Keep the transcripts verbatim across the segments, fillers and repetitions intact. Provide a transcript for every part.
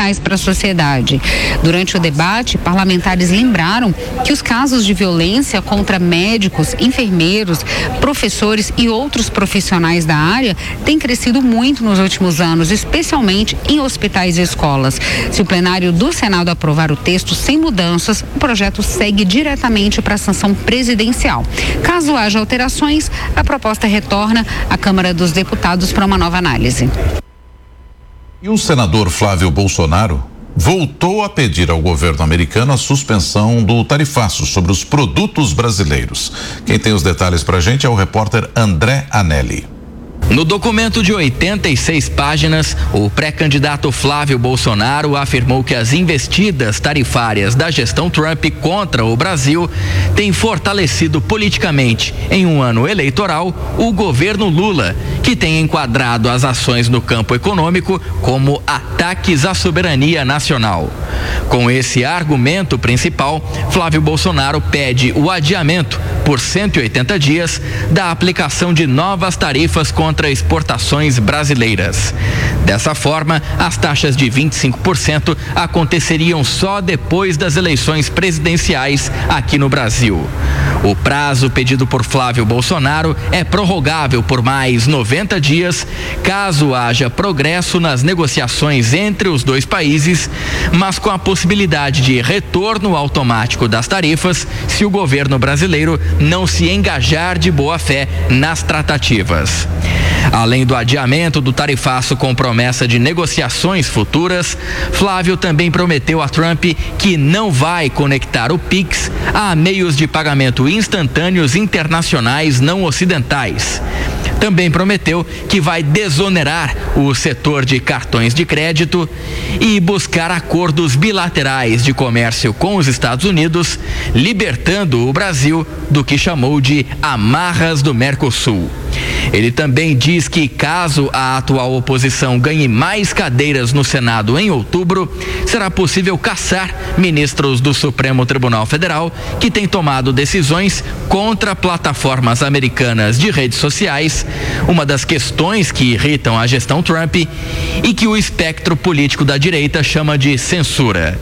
prejudiciais para a sociedade. Durante o debate, parlamentares lembraram que os casos de violência contra médicos, enfermeiros, professores e outros profissionais da área têm crescido muito nos últimos anos, especialmente em hospitais e escolas. Se o plenário do Senado aprovar o texto sem mudanças, o projeto segue diretamente para a sanção presidencial. Caso haja alterações, a proposta retorna à Câmara dos Deputados para uma nova análise. E o senador Flávio Bolsonaro voltou a pedir ao governo americano a suspensão do tarifaço sobre os produtos brasileiros. Quem tem os detalhes pra gente é o repórter André Anelli. No documento de oitenta e seis páginas, o pré-candidato Flávio Bolsonaro afirmou que as investidas tarifárias da gestão Trump contra o Brasil têm fortalecido politicamente, em um ano eleitoral, o governo Lula, que tem enquadrado as ações no campo econômico como ataques à soberania nacional. Com esse argumento principal, Flávio Bolsonaro pede o adiamento, por cento e oitenta dias, da aplicação de novas tarifas contra exportações brasileiras. Dessa forma, as taxas de vinte e cinco por cento aconteceriam só depois das eleições presidenciais aqui no Brasil. O prazo pedido por Flávio Bolsonaro é prorrogável por mais noventa dias, caso haja progresso nas negociações entre os dois países, mas com a possibilidade de retorno automático das tarifas se o governo brasileiro não se engajar de boa fé nas tratativas. Além do adiamento do tarifaço com promessa de negociações futuras, Flávio também prometeu a Trump que não vai conectar o Pix a meios de pagamento instantâneos internacionais não ocidentais. Também prometeu que vai desonerar o setor de cartões de crédito e buscar acordos bilaterais de comércio com os Estados Unidos, libertando o Brasil do que chamou de amarras do Mercosul. Ele também diz que, caso a atual oposição ganhe mais cadeiras no Senado em outubro, será possível caçar ministros do Supremo Tribunal Federal que têm tomado decisões contra plataformas americanas de redes sociais, uma das questões que irritam a gestão Trump e que o espectro político da direita chama de censura.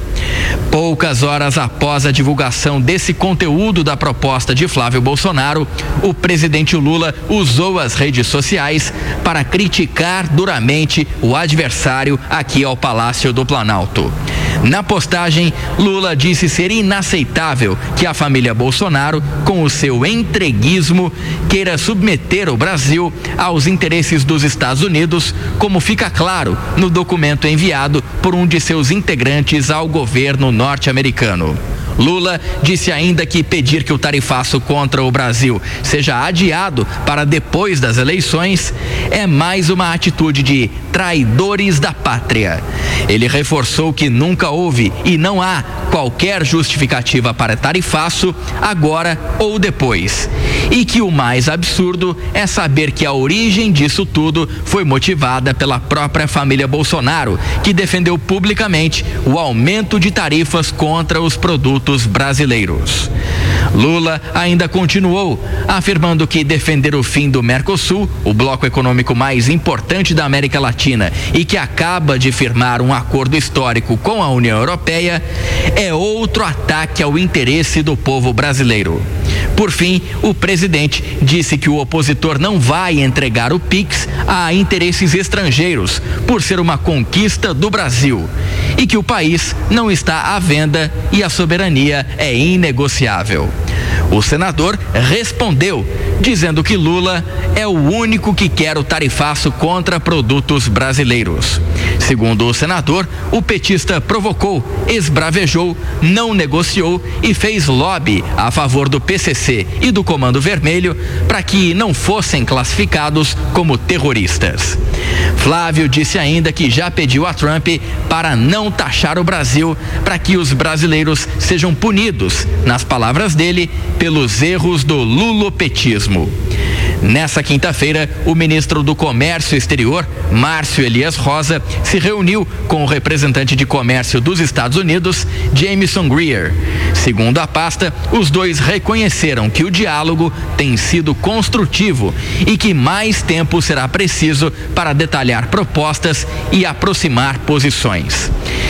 Poucas horas após a divulgação desse conteúdo da proposta de Flávio Bolsonaro, o presidente Lula usou as redes sociais para criticar duramente o adversário aqui ao Palácio do Planalto. Na postagem, Lula disse ser inaceitável que a família Bolsonaro, com o seu entreguismo, queira submeter o Brasil aos interesses dos Estados Unidos, como fica claro no documento enviado por um de seus integrantes ao governo norte-americano. Lula disse ainda que pedir que o tarifaço contra o Brasil seja adiado para depois das eleições é mais uma atitude de traidores da pátria. Ele reforçou que nunca houve e não há qualquer justificativa para tarifaço agora ou depois. E que o mais absurdo é saber que a origem disso tudo foi motivada pela própria família Bolsonaro, que defendeu publicamente o aumento de tarifas contra os produtos brasileiros. Lula ainda continuou afirmando que defender o fim do Mercosul, o bloco econômico mais importante da América Latina e que acaba de firmar um acordo histórico com a União Europeia, é outro ataque ao interesse do povo brasileiro. Por fim, o presidente disse que o opositor não vai entregar o Pix a interesses estrangeiros, por ser uma conquista do Brasil, e que o país não está à venda e a soberania é inegociável. O senador respondeu, dizendo que Lula é o único que quer o tarifaço contra produtos brasileiros. Segundo o senador, o petista provocou, esbravejou, não negociou e fez lobby a favor do P C C e do Comando Vermelho para que não fossem classificados como terroristas. Flávio disse ainda que já pediu a Trump para não taxar o Brasil, para que os brasileiros sejam punidos, nas palavras dele, pelos erros do lulopetismo. Nessa quinta-feira, o ministro do Comércio Exterior, Márcio Elias Rosa, se reuniu com o representante de comércio dos Estados Unidos, Jamieson Greer. Segundo a pasta, os dois reconheceram que o diálogo tem sido construtivo e que mais tempo será preciso para detalhar propostas e aproximar posições.